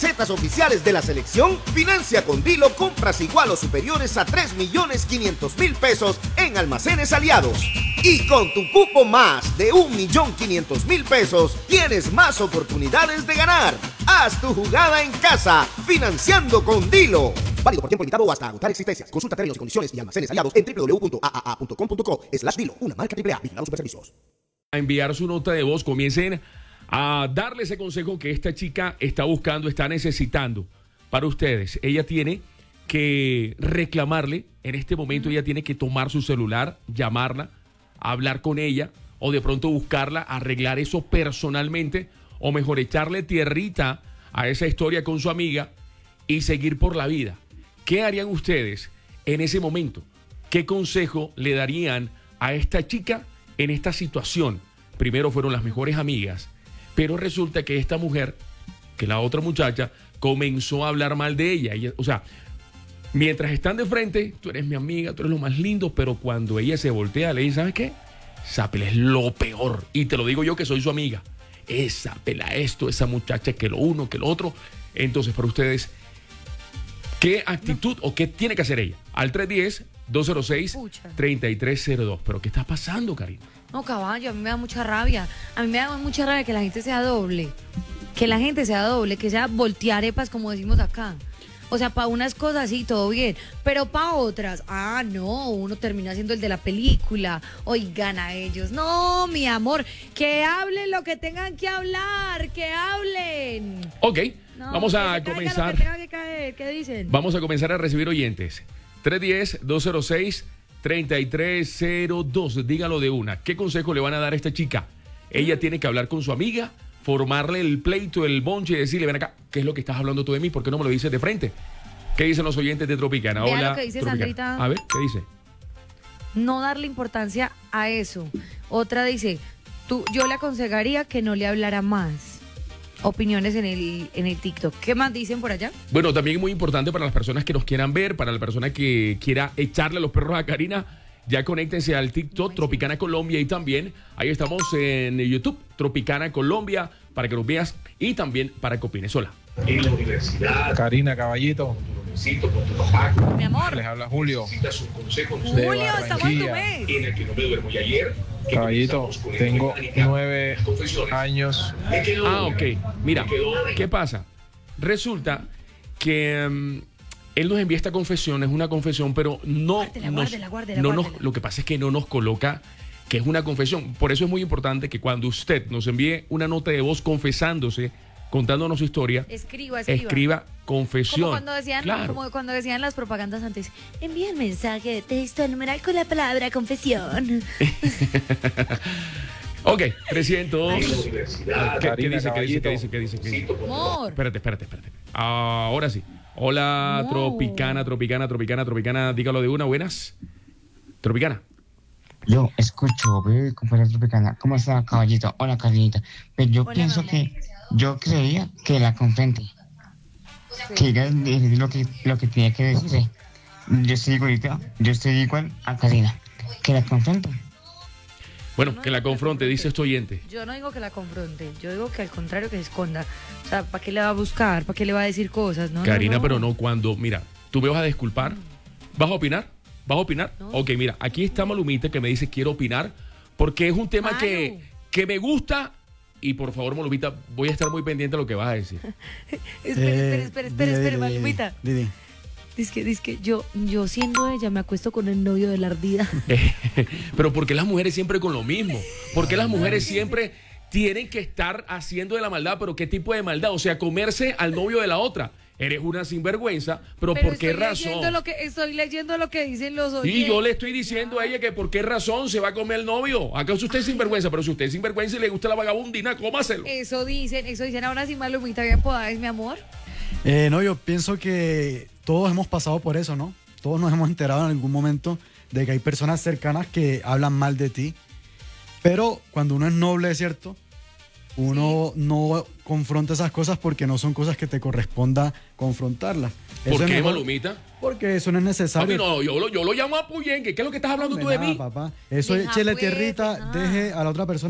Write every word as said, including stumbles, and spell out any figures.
Cetas oficiales de la selección, financia con Dilo compras igual o superiores a tres millones quinientos mil pesos en almacenes aliados. Y con tu cupo más de un millón quinientos mil pesos, tienes más oportunidades de ganar. Haz tu jugada en casa, financiando con Dilo. Válido por tiempo limitado o hasta agotar existencias. Consulta términos y condiciones y almacenes aliados en w w w punto a a a punto com punto co slash Dilo. Una marca triple A. Vigilados Superservicios. A enviar su nota de voz, comiencen a darle ese consejo que esta chica está buscando, está necesitando para ustedes. Ella tiene que reclamarle, en este momento ella tiene que tomar su celular, llamarla, hablar con ella, o de pronto buscarla, arreglar eso personalmente, o mejor echarle tierrita a esa historia con su amiga y seguir por la vida. ¿Qué harían ustedes en ese momento? ¿Qué consejo le darían a esta chica en esta situación? Primero fueron las mejores amigas, pero resulta que esta mujer, que la otra muchacha, comenzó a hablar mal de ella. ella. O sea, mientras están de frente, tú eres mi amiga, tú eres lo más lindo, pero cuando ella se voltea, le dice, ¿sabes qué? Esa pela es lo peor. Y te lo digo yo que soy su amiga. Esa pela esto, esa muchacha que lo uno, que lo otro. Entonces, para ustedes, ¿qué actitud o qué tiene que hacer ella? Al tres uno cero, dos cero seis, tres tres cero dos. ¿Pero qué está pasando, Karina? No, caballo, a mí me da mucha rabia. A mí me da mucha rabia que la gente sea doble. Que la gente sea doble, que sea voltearepas, como decimos acá. O sea, para unas cosas sí, todo bien. Pero para otras, ah, no, uno termina siendo el de la película. Oigan a ellos. No, mi amor, que hablen lo que tengan que hablar, que hablen. Ok, no, vamos a que comenzar. Lo que tenga que caer. ¿Qué dicen? Vamos a comenzar a recibir oyentes. tres uno cero, dos cero seis, tres tres cero dos. Dígalo de una. ¿Qué consejo le van a dar a esta chica? Ella tiene que hablar con su amiga, formarle el pleito, el bonche y decirle, ven acá, ¿qué es lo que estás hablando tú de mí? ¿Por qué no me lo dices de frente? ¿Qué dicen los oyentes de Tropicana? Vea Hola, lo que dice Tropicana. Sandrita. A ver, ¿qué dice? No darle importancia a eso. Otra dice, tú, yo le aconsejaría que no le hablara más. Opiniones en el, en el TikTok. ¿Qué más dicen por allá? Bueno, también muy importante para las personas que nos quieran ver, para la persona que quiera echarle los perros a Karina, ya conéctense al TikTok Tropicana Colombia y también ahí estamos en YouTube Tropicana Colombia para que nos veas y también para que opines. Hola. En la universidad. Karina, caballito. Con tu papá. Mi amor. Les habla Julio. Necesitas un consejo. Julio, estamos en tu mes. En el que no me duermo y ayer. Caballito, tengo nueve años. Ah, ok. Mira, ¿qué pasa? Resulta que um, él nos envía esta confesión, es una confesión, pero no, Guárdela, nos, guárdela, guárdela, no guárdela. nos, lo que pasa es que no nos coloca que es una confesión. Por eso es muy importante que cuando usted nos envíe una nota de voz confesándose, contándonos su historia, escriba, escriba. escriba confesión. Como cuando decían, claro. como cuando decían las propagandas antes, envía el mensaje de texto al numeral con la palabra confesión. Ok, trescientos. En la universidad. ¿Qué, qué Karina, dice? ¿Qué dice? ¿Qué caballito. dice? ¿Qué dice? ¿Qué dice? Amor. Espérate, espérate, espérate. Ahora sí. Hola, No. Tropicana, Tropicana, Tropicana, Tropicana. Dígalo de una, buenas. Tropicana. Yo escucho, veo compañera Tropicana. ¿Cómo está, caballito? Hola, Carlita. Pero yo Hola, pienso mamá. que, yo creía que la confrente. Que ella decir lo que, lo que tenía que decir. Yo estoy igualita, yo estoy igual a Karina. Que la confrente. Bueno, No, que la no, confronte, no, dice este oyente. Yo no digo que la confronte, yo digo que al contrario que se esconda. O sea, ¿para qué le va a buscar? ¿Para qué le va a decir cosas? No, Karina, no, no. pero no cuando, mira, tú me vas a disculpar. ¿Vas a opinar? ¿Vas a opinar? No. Ok, mira, aquí está Malumita que me dice quiero opinar porque es un tema que, Malu. que me gusta y por favor, Malumita, voy a estar muy pendiente de lo que vas a decir. Espera, Eh, espera, espera, espera, dile, espera, dile, Malumita. dile, dile. Dice que, dice que yo, yo siendo ella me acuesto con el novio de la ardida. Pero ¿por qué las mujeres siempre con lo mismo? ¿Por qué las mujeres siempre tienen que estar haciendo de la maldad? ¿Pero qué tipo de maldad? O sea, comerse al novio de la otra. Eres una sinvergüenza, pero, Pero ¿por qué estoy razón? leyendo lo que, estoy leyendo lo que dicen los oyentes. Y yo le estoy diciendo a ella que por qué razón se va a comer el novio. ¿Acaso usted es sinvergüenza? Pero si usted es sinvergüenza y le gusta la vagabundina, cómaselo. Eso dicen, eso dicen. Ahora sí, Malumita, bien podada es mi amor. Eh, no, yo pienso que todos hemos pasado por eso, ¿no? Todos nos hemos enterado en algún momento de que hay personas cercanas que hablan mal de ti. Pero cuando uno es noble, ¿cierto? Uno sí. no confronta esas cosas porque no son cosas que te corresponda confrontarlas. ¿Por eso qué, es mejor, Malumita? Porque eso no es necesario. Papi, no, yo lo, yo lo llamo a Puyenque. ¿Qué es lo que estás hablando Hombre, tú de nada, mí? Papá. Eso Deja échele pues, tierrita, nada. deje a la otra persona